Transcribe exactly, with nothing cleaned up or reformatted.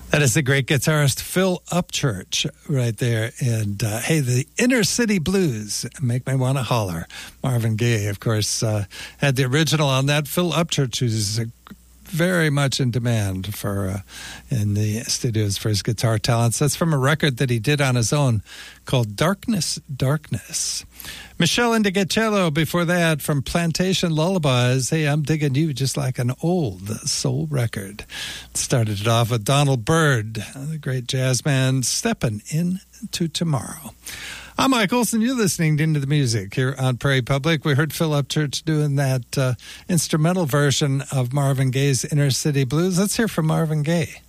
That is the great guitarist Phil Upchurch right there. And, uh, hey, the Inner City Blues make me want to holler. Marvin Gaye, of course, uh, had the original on that. Phil Upchurch, who's very much in demand for uh, in the studios for his guitar talents. That's from a record that he did on his own called Darkness, Darkness. Michelle Indigecello before that from Plantation Lullabies. Hey, I'm digging you just like an old soul record. Started it off with Donald Byrd, the great jazz man, Steppin' Into Tomorrow. I'm Mike Olson. You're listening to Into the Music here on Prairie Public. We heard Phil Upchurch doing that uh, instrumental version of Marvin Gaye's Inner City Blues. Let's hear from Marvin Gaye.